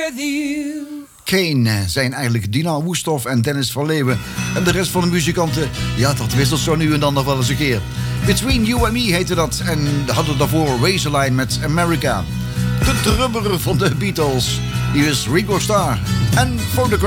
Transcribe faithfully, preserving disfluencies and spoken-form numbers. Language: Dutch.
with you. Kane zijn eigenlijk Dina Woesthoff en Dennis van Leeuwen. En de rest van de muzikanten, ja, dat wisselt zo nu en dan nog wel eens een keer. Between You and Me heette dat. En hadden daarvoor Razorline met America. De drummer van de Beatles. Hier is Ringo Starr en Photograph.